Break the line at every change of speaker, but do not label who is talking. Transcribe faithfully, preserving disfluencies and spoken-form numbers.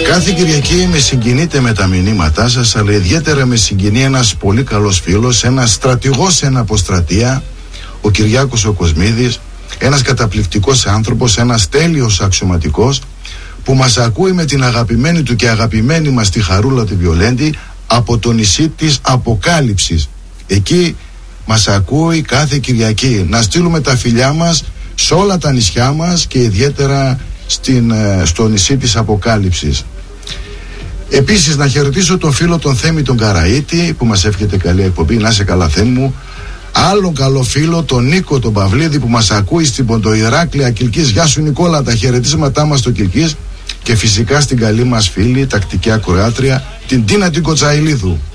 Κάθε Κυριακή με συγκινείτε με τα μηνύματά σας, αλλά ιδιαίτερα με συγκινεί ένας πολύ καλός φίλος, ένας στρατηγός σε ένα αποστρατεία, ο Κυριάκος ο Κοσμίδης, ένας καταπληκτικός άνθρωπος, ένας τέλειος αξιωματικός, που μας ακούει με την αγαπημένη του και αγαπημένη μας τη Χαρούλα τη Βιολέντη από το νησί της Αποκάλυψης. Εκεί μας ακούει κάθε Κυριακή. Να στείλουμε τα φιλιά μας σε όλα τα νησιά μας και ιδιαίτερα στην, στο νησί της Αποκάλυψης. Επίσης να χαιρετήσω τον φίλο τον Θέμη τον Καραΐτη που μας εύχεται καλή εκπομπή. Να είσαι καλά Θέμη μου. Άλλον καλό φίλο τον Νίκο τον Παυλίδη που μας ακούει στην Ποντοϊράκλεια Κιλκής. Γεια σου Νικόλα, τα χαιρετίσματά μας στο Κιλκής. Και φυσικά στην καλή μας φίλη, τακτική ακροάτρια, την Τίνα την Κοτσαηλίδου.